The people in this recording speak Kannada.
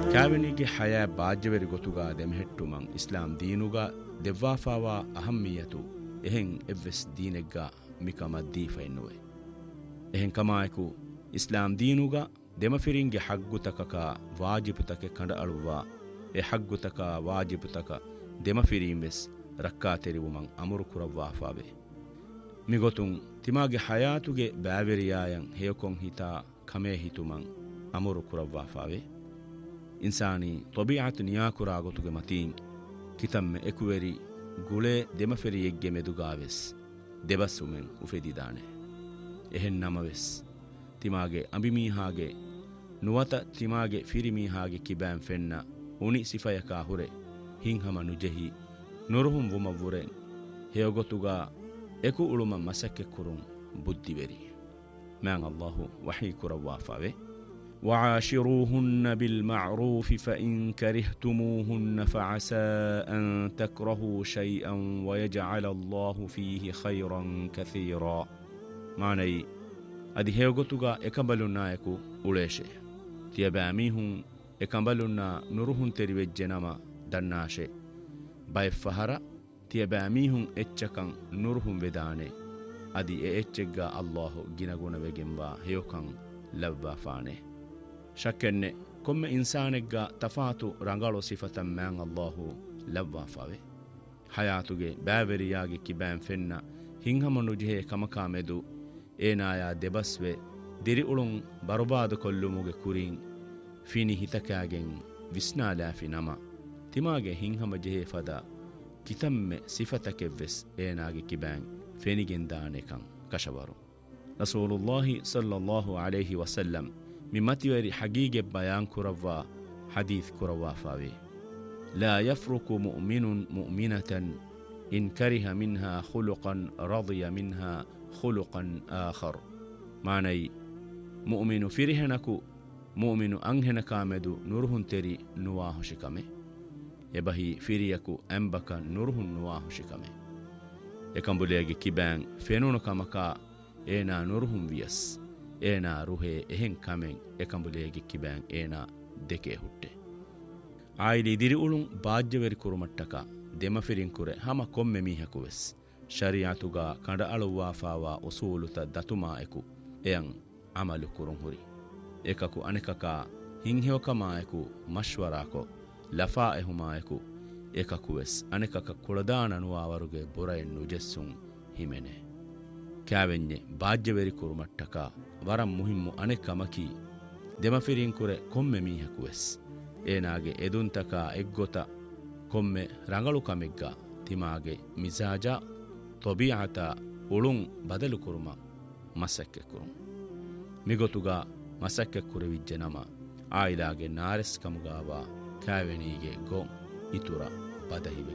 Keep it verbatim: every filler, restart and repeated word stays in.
ಕ್ಯಾವೆನಿಗೆ ಹಯಾ ಬಾಜ್ಯವರಿ ಗೊತುಗ ದೆಮೆහෙಟ್ಟುಮಂ ಇಸ್ಲಾಂ ದೀನುಗ ದೆವ್ವಾಫಾವಾ ಅಹಮ್ಮಿಯತು ಎಹೆಂ ಎವ್ವೆಸ್ ದೀನೆಗ್ಗ ಮಿಕಮ ದೀಫೆನ್ನುವೆ ಎಹೆಂ ಕಮಾಯಕು ಇಸ್ಲಾಂ ದೀನುಗ ದೆಮಫಿರಿಂಗೆ ಹಗ್ಗುತಕಕ ವಾಜಿಬುತಕೆ ಕಂಡ ಅಳುವ ಎ ಹಗ್ಗುತಕ ವಾಜಿಬುತಕ ದೆಮಫಿರೀಂ ವೆಸ್ ರಕ್ಕಾ ತೆರಿವುಮಂ ಅಮುರು ಕುರವ್ವಾಫಾವೆ ಮಿಗೊತುಂ ತಿಮಾಗೆ ಹಯಾತುಗೆ ಬ್ಯಾವೆರಿಯಾಯಂ ಹೇಯಕೊಂ ಹಿತಾ ಕಮೇ ಹಿತುಮಂ ಅಮುರು ಕುರವ್ವಾಫಾವೆ ಇನ್ಸಾನಿ ತೊಬಿಯಾತು ನಿಯಾಕುರಾ ಗೊತುಗೆ ಮತೀಂ ಕಿತಮ್ಮೆ ಎಕುವೆರಿ ಗುಳೆ ದೆಮಫೆರಿಯೆಗ್ಗೆ ಮೆದುಗಾವೆಸ್ ದೆಬಸ್ಸುಮೆನ್ ಉಫೆದಿದಾನೆ ಎಹೆನ್ ನಮವೆಸ್ ತಿಮಾಗೆ ಅಂಬಿಮೀಹಾಗೆ ನುವತ ತಿಮಾಗೆ ಫಿರಿಮೀಹಾಗೆ ಕಿಬ್ಯಾಂ ಫೆನ್ನ ಉಣಿ ಸಿಫಯಕಾ ಹುರೆ ಹಿಂಹಮ ನುಜೆಹಿ ನುರುಹುಂ ವುಮವ್ವುರೆ ಹೇಯಗೊತುಗ ಎಕು ಉಳುಮ ಮಸಕ್ಕೆ ಕುರುಂ ಬುದ್ಧಿವೆರಿ ಮ್ಯಾಂ ಅಲ್ಲಾಹು ವಹೀ ಕುರವ್ವಾಫಾವೆ وعاشروهن بالمعروف فإن كرهتموهن فعسى أن تكرهوا شيئا ويجعل الله فيه خيرا كثيرا معني أدي هيوغتوغا إكمبلنايكو أوليشي تيباميهم إكمبلنا نروهن تريوجنما دناشي باي فهرا تيباميهم إتشكن نروهن وداني أدي إتشكا الله جنغون وجنبا هيوكن لبا فاني ಶಕ್ಕೆನ್ನೆ ಕೊಮ್ಮೆ ಇನ್ಸಾನೆಗ್ಗ ತಫಾತು ರಂಗಾಳೋ ಸಿಫತಂ ಮ್ಯಾಂ ಅಲ್ಲಾಹು ಲವ್ವಾಫಾವೆ ಹಯಾತುಗೆ ಬ್ಯಾವೆರಿಯಾಗಿ ಕಿಬ್ಯಾಂ ಫೆನ್ನ ಹಿಂಹಮನು ಜಿಹೆ ಕಮಕಾ ಮೆದು ಏನಾಯ ದೆಬಸ್ವೆ ದಿರಿ ಉಳುಂ ಬರುಬಾದು ಕೊಲ್ಲುಮುಗೆ ಕುರಿಂ ಫಿನಿ ಹಿತಕ್ಯಾಗೆಂ ವಿಸ್ನಾಲಾಫಿ ನಮ ತಿಮಾಗೆ ಹಿಂಹಮ ಜಿಹೆ ಫದ ಕಿತಮ್ಮೆ ಸಿಫತಕೆವ್ವೆಸ್ ಏನಾಗಿ ಕಿಬ್ಯಾಂ ಫೆನಿಗೆಂದಾನೆಕಂ ಕಶವರು ರಸೂಲುಲ್ಲಾಹಿ ಸಲ್ಲಲ್ಲಾಹು ಅಲೈಹಿ ವಸಲ್ಲಂ ممتوري حقيقة بيان كروا حديث كروا فاوي لا يفرق مؤمن مؤمنة إن كره منها خلقا رضي منها خلقا آخر معني مؤمن فرهنكو مؤمن أنهنك آمدو نورهن تري نواه شكمه يبهي فريكو أنبك نورهن نواه شكمه يكمبليغي كيبان فينونك مكا إينا نورهن ويس ಏನಾ ರುಹೆ ಎಹೆಂ ಕಮೆಂ ಎಕಂಬುಲೇಗಿ ಕಿಬ್ಯಾಂ ಏನಾ ದೆಕೆ ಹುಟ್ಟೆ ಆಯಿಲಿ ದಿರಿ ಉಳುಂ ಬಾಜ್ಯವೆರಿ ಕುರುಮಟ್ಟಕ ದೆಮಫಿರಿಂ ಕುರೆ ಹಮ ಕೊಮ್ಮೆ ಮೀಹಕುವೆಸ್ ಶರಿಯಾತುಗ ಕಂಡ ಅಳುವಾಫಾವಾ ಉಸೂಲುತ ದತುಮಾ ಎಕು ಎಯಂ ಅಮಲು ಕುರುಂ ಹುರಿ ಏಕಕು ಅನೆಕಕ ಹಿಂಹ್ಯೋಕಮಾಯಕು ಮಶ್ವರಾಕೊ ಲಫಾ ಎಹುಮಾಯಕು ಏಕಕುವೆಸ್ ಅನೆಕಕ ಕುಳದಾನನುವಾವರುಗೆ ಬುರಯನ್ ನುಜೆಸ್ಸುಂ ಹಿಮೆನೆ ಕ್ಯಾವೆನ್ಯೆ ಬಾಜ್ಯವೆರಿ ಕುರುಮಟ್ಟಕ ವರಂ ಮುಹಿಮ್ಮು ಅನೆಕಮಕಿ ದೆಮಫಿರಿಂ ಕುರೆ ಕೊಮ್ಮೆ ಮೀಹಕುವೆಸ್ ಏನಾಗೆ ಎದುಂತಕ ಎಗ್ಗೊತ ಕೊಮ್ಮೆ ರಂಗಳು ಕಮೆಗ್ಗ ತಿಮಾಗೆ ಮಿಜಾಜ ತೊಬಿಯಾತ ಉಳುಂ ಬದಲು ಕುರುಮ ಮಸಕ್ಕೆ ಕುರುಂ ಮಿಗೊತುಗ ಮಸಕ್ಕೆ ಕುರುವಿಜ್ಜೆ ನಮ ಆಯಿಲಾಗೆ ನಾರೆಸ್ ಕಮುಗಾವ ಕ್ಯಾವೆನಿಗೆ ಗೋಂ ಇತುರ ಬದಹಿವೆ